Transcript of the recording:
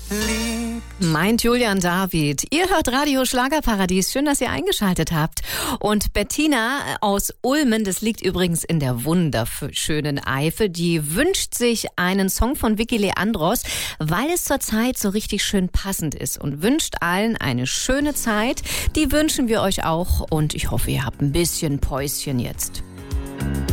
liebt. Meint Julian David. Ihr hört Radio Schlagerparadies. Schön, dass ihr eingeschaltet habt. Und Bettina aus Ulmen, das liegt übrigens in der wunderschönen Eifel, die wünscht sich einen Song von Vicky Leandros, weil es zurzeit so richtig schön passend ist und wünscht allen eine schöne Zeit. Die wünschen wir euch auch und ich hoffe, ihr habt ein bisschen Päuschen jetzt.